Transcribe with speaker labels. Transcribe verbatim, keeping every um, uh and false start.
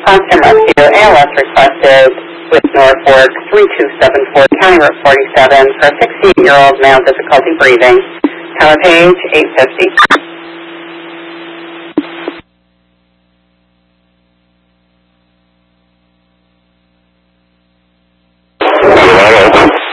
Speaker 1: response and rescue, A L S requested with Norfolk three two seven four, County Route forty-seven, for a sixty-eight-year-old male, difficulty breathing. Tower page eight fifty.